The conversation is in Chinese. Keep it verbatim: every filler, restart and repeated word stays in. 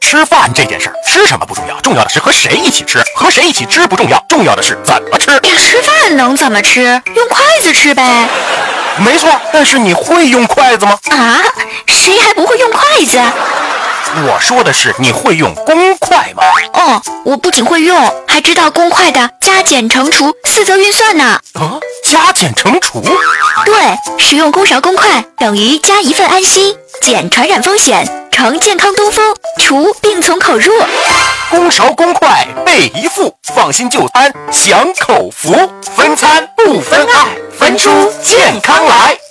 吃饭这件事儿，吃什么不重要，重要的是和谁一起吃。和谁一起吃不重要，重要的是怎么吃。 吃饭能怎么吃？用筷子吃呗。 没错，但是你会用筷子吗？ 啊，谁还不会用筷子？ 我说的是你会用公筷吗？ 哦，我不仅会用，还知道公筷的加减乘除四则运算呢。 啊，加减乘除？ 对，使用公勺公筷等于加一份安心，减传染风险，乘健康东风，除病从口入。 公勺公筷备一副，放心就餐享口福，分餐不分爱，分出健康来。